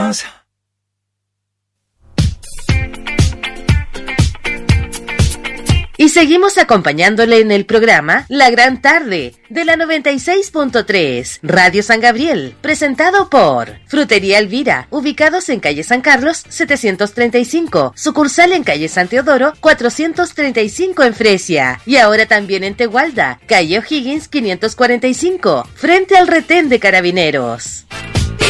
más. Y seguimos acompañándole en el programa La Gran Tarde de la 96.3 Radio San Gabriel, presentado por Frutería Elvira, ubicados en calle San Carlos 735, sucursal en calle San Teodoro 435 en Fresia, y ahora también en Tegualda, calle O'Higgins 545, frente al retén de Carabineros.